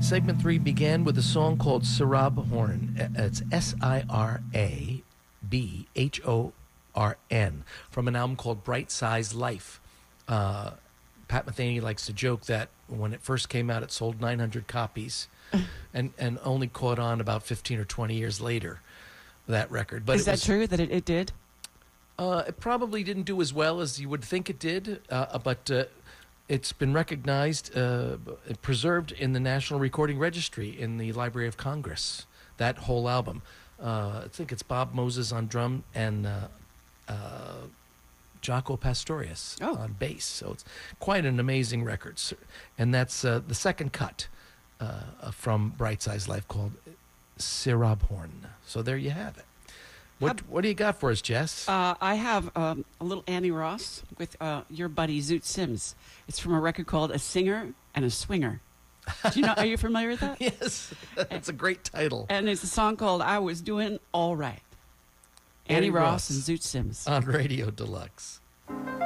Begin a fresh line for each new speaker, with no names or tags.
Segment 3 began with a song called Sirab Horn. It's Sirabhorn from an album called Bright Size Life. Pat Metheny likes to joke that when it first came out, it sold 900 copies and only caught on about 15 or 20 years later, that record. But
Is that true that it did?
It probably didn't do as well as you would think it did, but it's been recognized, preserved in the National Recording Registry in the Library of Congress, that whole album. I think it's Bob Moses on drum and Jaco Pastorius on bass. So it's quite an amazing record. And that's the second cut from Bright Size Life called Sirab Horn. So there you have it. What do you got for us, Jess?
I have a little Annie Ross with your buddy Zoot Sims. It's from a record called A Singer and a Swinger. Do you know? Are you familiar with that?
Yes, it's a great title.
And it's a song called I Was Doing All Right. Annie Ross and Zoot Sims.
On Radio Deluxe.